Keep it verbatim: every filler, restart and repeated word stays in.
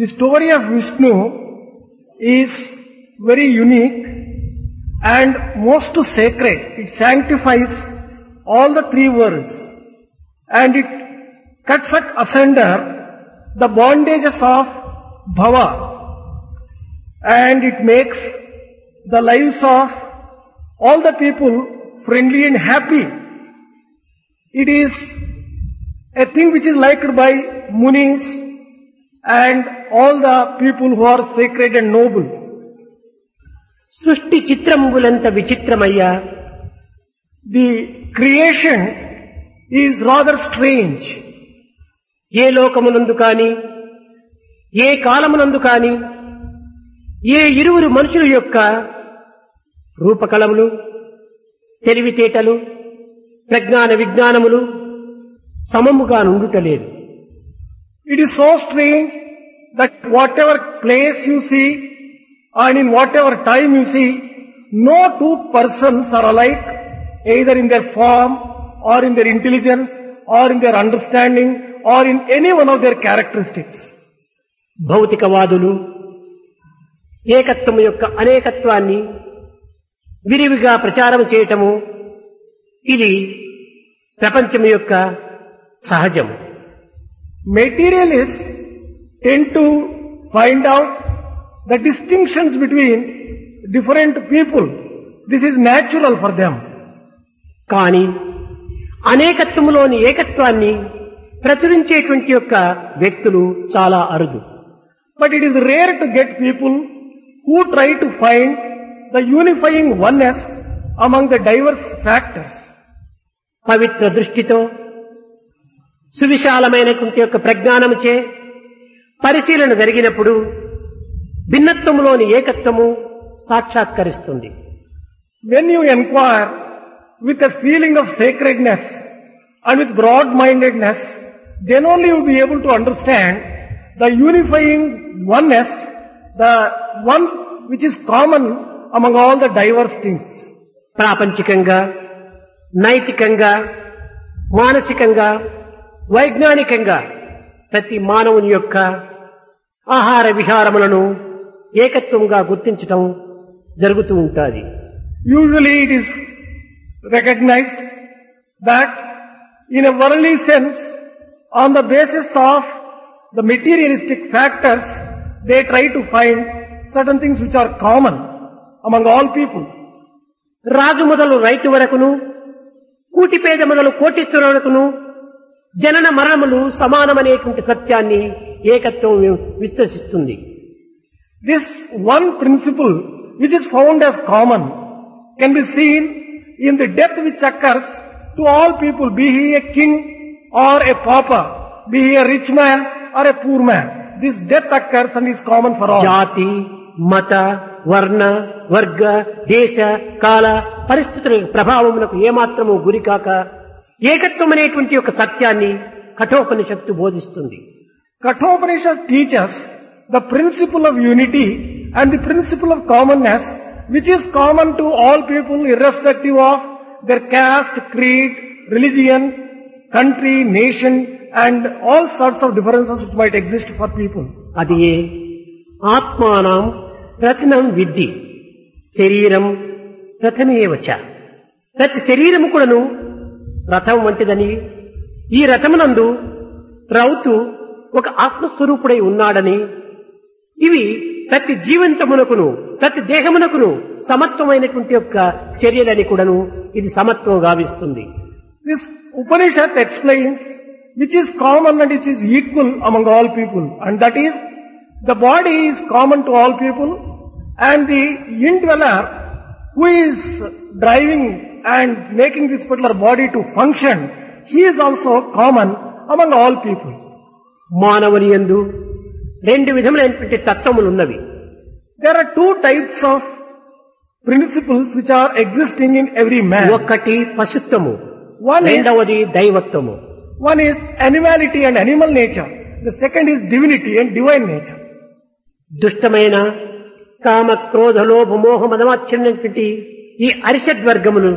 The story of Vishnu is very unique and most sacred. It sanctifies all the three worlds and it cuts asunder the bondages of bhava and it makes the lives of all the people friendly and happy. It is a thing which is liked by munis and all the people who are sacred and noble. సృష్టి చిత్రములంత విచిత్రమయ్యా. The creation is rather strange. ఏ లోకమునందు కాని ఏ కాలమునందు కాని ఏ ఇరువురు మనుషుల యొక్క రూపకళములు తెలివితేటలు ప్రజ్ఞాన విజ్ఞానములు సమముగా నుండుటలేదు. It is so strange that whatever place you see and in whatever time you see, no two persons are alike either in their form or in their intelligence or in their understanding or in any one of their characteristics. భౌతికవాదులు ఏకత్వం యొక్క అనేకత్వాన్ని విరివిగా ప్రచారం చేయటము ఇది ప్రపంచం యొక్క సహజము. Materialists tend to find out the distinctions between different people. This is natural for them. కానీ అనేకత్వములోని ఏకత్వాన్ని ప్రచురించేటువంటి యొక్క వ్యక్తులు చాలా అరుదు. But it is rare to get people who try to find the unifying oneness among the diverse factors. పవిత్ర దృష్టితో సువిశాలమైనటువంటి యొక్క ప్రజ్ఞానముచే పరిశీలన జరిగినప్పుడు భిన్నత్వములోని ఏకత్వము సాక్షాత్కరిస్తుంది. When you inquire with a feeling of sacredness and with broad-mindedness, then only you will be able to understand the unifying oneness, the one which is common among all the diverse things. ప్రాపంచికంగా నైతికంగా మానసికంగా వైజ్ఞానికంగా ప్రతి మానవుని యొక్క ఆహార విహారములను ఏకత్వంగా గుర్తించటం జరుగుతూ ఉంటుంది. Usually it is recognized that in a worldly sense, on the basis of the materialistic factors, they try to find certain things which are common among all people. రాజు మొదలు రైతు వరకును కూటిపేద మొదలు కోటీశ్వరులకును జనన మరణములు సమానమనేటువంటి సత్యాన్ని ఏకత్వం విశ్వసిస్తుంది. This one principle which is found as common can be seen in the death which occurs to all people, be he a king or a pauper, be he a rich man or a poor man. This death occurs and is common for all. జాతి మత వర్ణ వర్గ దేశ కాల పరిస్థితుల ప్రభావములకు ఏమాత్రము గురికాక ఏకత్వం అనేటువంటి ఒక సత్యాన్ని కఠోపనిషత్తు బోధిస్తుంది. Kathopanishad teaches the principle of unity and the principle of commonness which is common to all people irrespective of their caste, creed, religion, country, nation and all sorts of differences which might exist for people. అది ఏ ఆత్మానం రత్నం విద్ధి శరీరం రథమేవచ. ప్రతి శరీరము కూడాను రథం వంటిదని ఈ రథమునందు రౌతు ఒక ఆత్మస్వరూపుడై ఉన్నాడని ఇవి ప్రతి జీవంతమునకును ప్రతి దేహమునకును సమత్వమైనటువంటి యొక్క చర్యలని కూడాను ఇది సమత్వం గావిస్తుంది. This Upanishad explains which is common and which is equal among all people, and that is the body is common to all people and the indweller who is driving and making this particular body to function, he is also common among all people. మానవుని యందు రెండు విధములైనటువంటి తత్వములు ఉన్నవి. There are two types of principles which are existing in every man. ఒకటి పశుత్వము, One is, రెండవది దైవత్వము. one is animality and animal nature. The second is divinity and divine nature. దుష్టమైన కామ క్రోధ లోభ మోహ మదమాత్సర్యమైనటువంటి ఈ అరిషడ్వర్గమును